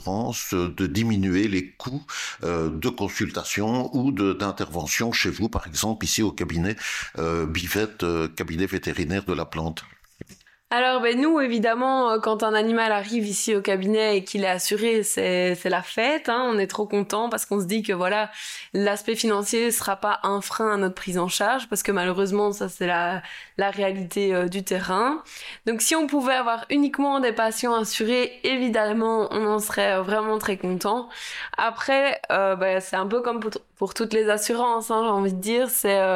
l'assurance de diminuer les coûts de consultation ou d'intervention chez vous, par exemple ici au cabinet Bivette, cabinet vétérinaire de la Plante? Alors nous évidemment quand un animal arrive ici au cabinet et qu'il est assuré, c'est la fête, hein. On est trop content parce qu'on se dit que voilà, l'aspect financier sera pas un frein à notre prise en charge, parce que malheureusement ça c'est la réalité du terrain. Donc si on pouvait avoir uniquement des patients assurés, évidemment on en serait vraiment très content. Après c'est un peu comme pour toutes les assurances, hein, j'ai envie de dire,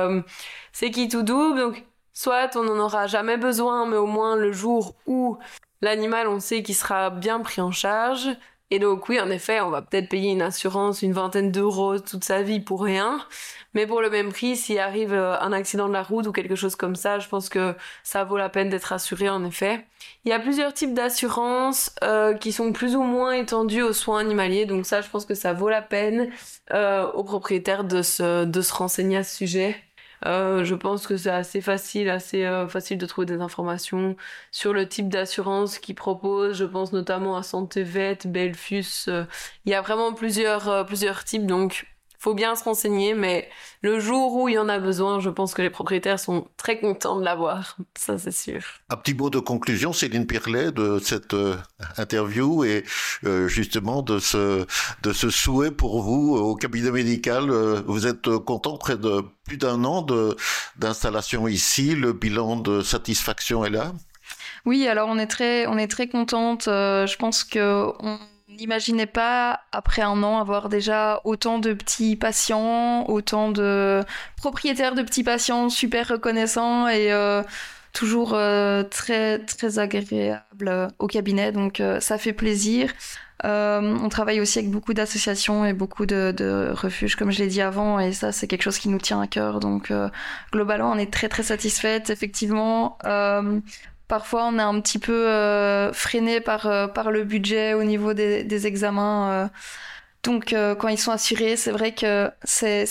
c'est qui tout double. Donc soit on n'en aura jamais besoin, mais au moins le jour où l'animal, on sait qu'il sera bien pris en charge. Et donc oui, en effet, on va peut-être payer une assurance, une vingtaine d'euros toute sa vie pour rien. Mais pour le même prix, s'il arrive un accident de la route ou quelque chose comme ça, je pense que ça vaut la peine d'être assuré, en effet. Il y a plusieurs types d'assurances qui sont plus ou moins étendues aux soins animaliers. Donc ça, je pense que ça vaut la peine aux propriétaires de se renseigner à ce sujet. Je pense que c'est assez facile de trouver des informations sur le type d'assurance qu'ils proposent. Je pense notamment à Santé Vet, Belfus. Il y a vraiment plusieurs types, donc faut bien se renseigner, mais le jour où il y en a besoin, je pense que les propriétaires sont très contents de l'avoir. Ça, c'est sûr. Un petit mot de conclusion, Céline Pirlet, de cette interview et justement de ce souhait pour vous au cabinet médical. Vous êtes content près de plus d'un an d'installation ici. Le bilan de satisfaction est là? Oui, alors on est très contente. Je pense que on n'imaginait pas, après un an, avoir déjà autant de petits patients, autant de propriétaires de petits patients super reconnaissants et toujours très, très agréable au cabinet. Donc ça fait plaisir. On travaille aussi avec beaucoup d'associations et beaucoup de refuges, comme je l'ai dit avant, et ça, c'est quelque chose qui nous tient à cœur. Donc globalement, on est très, très satisfaite. Effectivement, parfois, on est un petit peu freiné par le budget au niveau des examens. Donc, quand ils sont assurés, c'est vrai que c'est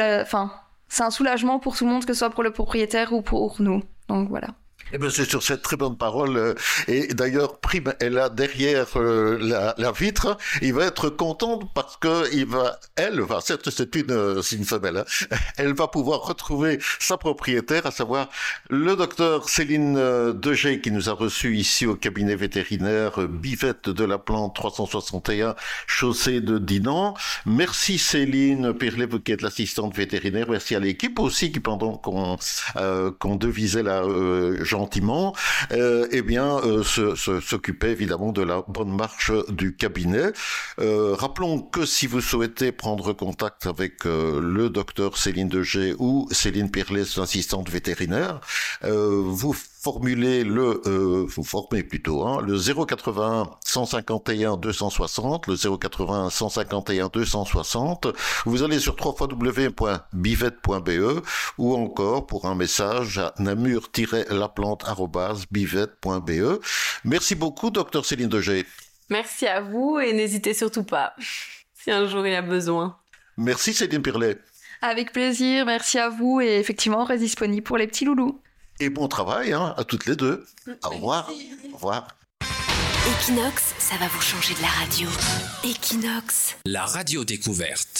un soulagement pour tout le monde, que ce soit pour le propriétaire ou pour nous. Donc, voilà. Eh bien, c'est sur cette très bonne parole. Et d'ailleurs, Prime est là derrière la vitre. Il va être content parce que certes, c'est une femelle, hein, elle va pouvoir retrouver sa propriétaire, à savoir le docteur Céline Degey, qui nous a reçus ici au cabinet vétérinaire Bivette de la Plante 361, chaussée de Dinan. Merci Céline Pirlet, vous qui êtes l'assistante vétérinaire. Merci à l'équipe aussi qui, pendant qu'on devisait la gentiment, s'occupait évidemment de la bonne marche du cabinet. Rappelons que si vous souhaitez prendre contact avec le docteur Céline Degey ou Céline Pirlet, son assistante vétérinaire, vous formez le 081 151 260, le 081 151 260. Vous allez sur www.bivette.be ou encore pour un message à namur-laplante@bivette.be. Merci beaucoup, docteur Céline Degey. Merci à vous et n'hésitez surtout pas si un jour il y a besoin. Merci Céline Pirlet. Avec plaisir, merci à vous et effectivement, on reste disponible pour les petits loulous. Et bon travail à toutes les deux. Au revoir. Au revoir. Equinox, ça va vous changer de la radio. Equinox. La radio découverte.